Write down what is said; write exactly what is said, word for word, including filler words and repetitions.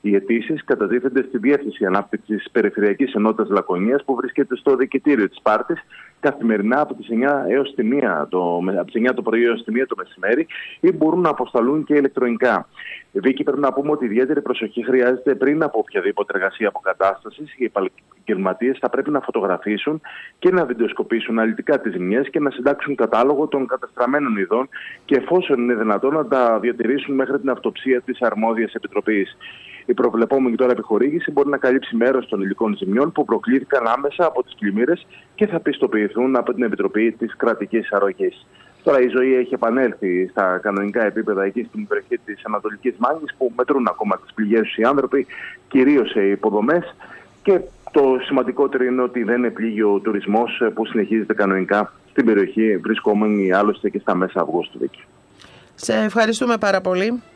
Οι αιτήσεις κατατίθενται στη Διεύθυνση Ανάπτυξης Περιφερειακής Ενότητας Λακωνίας, που βρίσκεται στο δικητήριο της Σπάρτης, καθημερινά από τις εννιά έως τη μία το, από τις εννιά το πρωί έως τη μία το μεσημέρι, ή μπορούν να αποσταλούν και ηλεκτρονικά. Βίκυ, πρέπει να πούμε ότι ιδιαίτερη προσοχή χρειάζεται πριν από οποιαδήποτε εργασία αποκατάστασης. Οι επαγγελματίες θα πρέπει να φωτογραφίσουν και να βιντεοσκοπήσουν αναλυτικά τις ζημιές και να συντάξουν κατάλογο των καταστραμμένων ειδών και, εφόσον είναι δυνατόν, να τα διατηρήσουν μέχρι την αυτοψία της αρμόδιας επιτροπής. Η προβλεπόμενη τώρα επιχορήγηση μπορεί να καλύψει μέρος των υλικών ζημιών που προκλήθηκαν άμεσα από τις πλημμύρες και θα πιστοποιηθούν από την Επιτροπή της Κρατικής Αρρωγής. Τώρα η ζωή έχει επανέλθει στα κανονικά επίπεδα εκεί στην περιοχή της Ανατολικής Μάνης, που μετρούν ακόμα τις πληγές τους οι άνθρωποι, κυρίως σε υποδομές, και το σημαντικότερο είναι ότι δεν επλήγει ο τουρισμός που συνεχίζεται κανονικά στην περιοχή, βρισκόμενοι άλλωστε και στα μέσα Αυγούστου. Σε ευχαριστούμε πάρα πολύ.